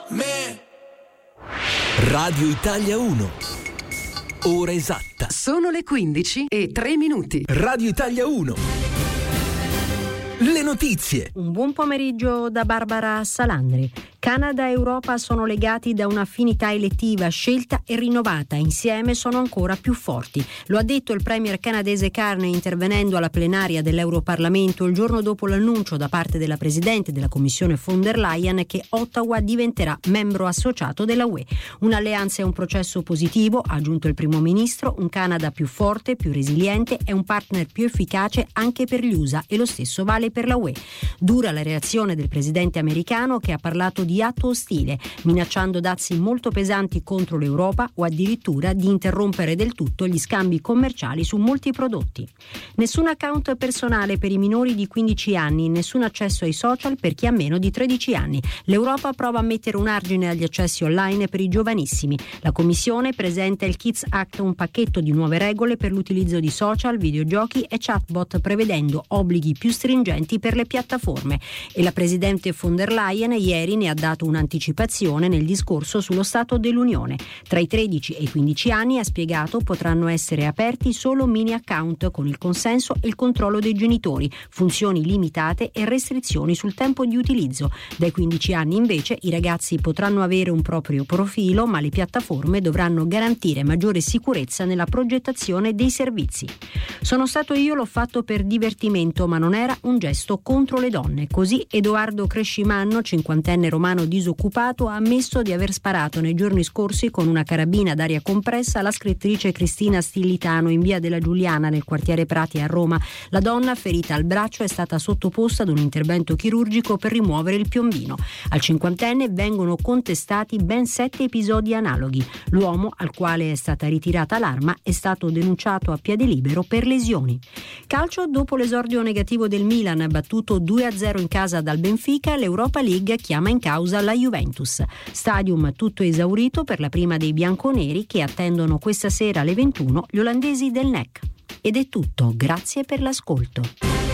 me. Radio Italia 1. Ora esatta. Sono le 15:03. Radio Italia 1. Le notizie. Un buon pomeriggio da Barbara Salandri. Canada e Europa sono legati da un'affinità elettiva scelta e rinnovata. Insieme sono ancora più forti. Lo ha detto il premier canadese Carney intervenendo alla plenaria dell'Europarlamento il giorno dopo l'annuncio da parte della presidente della Commissione von der Leyen che Ottawa diventerà membro associato della UE. Un'alleanza è un processo positivo, ha aggiunto il primo ministro. Un Canada più forte, più resiliente è un partner più efficace anche per gli USA e lo stesso vale per la UE. Dura la reazione del presidente americano che ha parlato di atto ostile, minacciando dazi molto pesanti contro l'Europa o addirittura di interrompere del tutto gli scambi commerciali su molti prodotti. Nessun account personale per i minori di 15 anni, nessun accesso ai social per chi ha meno di 13 anni. L'Europa prova a mettere un argine agli accessi online per i giovanissimi. La Commissione presenta il Kids Act, un pacchetto di nuove regole per l'utilizzo di social, videogiochi e chatbot, prevedendo obblighi più stringenti per le piattaforme. E la presidente von der Leyen ieri ne ha dato un'anticipazione nel discorso sullo Stato dell'Unione. Tra i 13 e i 15 anni, ha spiegato, potranno essere aperti solo mini account con il consenso e il controllo dei genitori, funzioni limitate e restrizioni sul tempo di utilizzo. Dai 15 anni invece i ragazzi potranno avere un proprio profilo, ma le piattaforme dovranno garantire maggiore sicurezza nella progettazione dei servizi. Sono stato io, l'ho fatto per divertimento, ma non era un gesto contro le donne. Così Edoardo Crescimanno, cinquantenne romano disoccupato, ha ammesso di aver sparato nei giorni scorsi con una carabina ad aria compressa alla scrittrice Cristina Stillitano in via della Giuliana nel quartiere Prati a Roma. La donna, ferita al braccio, è stata sottoposta ad un intervento chirurgico per rimuovere il piombino. Al cinquantenne vengono contestati ben 7 episodi analoghi. L'uomo, al quale è stata ritirata l'arma, è stato denunciato a piede libero per lesioni. Calcio, dopo l'esordio negativo del Milan battuto 2-0 in casa dal Benfica, l'Europa League chiama in causa la Juventus. Stadium tutto esaurito per la prima dei bianconeri che attendono questa sera alle 21 gli olandesi del NEC. Ed è tutto, grazie per l'ascolto.